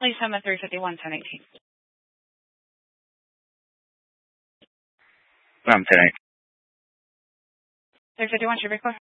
Please send the 351 1018. I'm 1018. 351 should be clear.